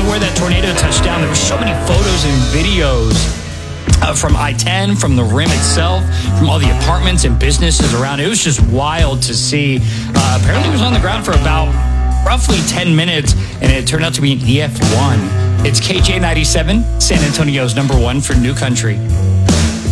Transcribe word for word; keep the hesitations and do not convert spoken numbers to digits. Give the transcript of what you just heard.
where that tornado touched down, there were so many photos and videos uh, from I ten, from the rim itself, from all the apartments and businesses around. It was just wild to see. Uh, apparently, it was on the ground for about roughly ten minutes, and it turned out to be an E F one. It's K J ninety-seven, San Antonio's number one for New Country.